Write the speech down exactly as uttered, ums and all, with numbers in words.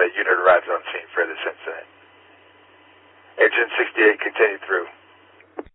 A unit arrives on scene for this incident. Agent sixty-eight continued through.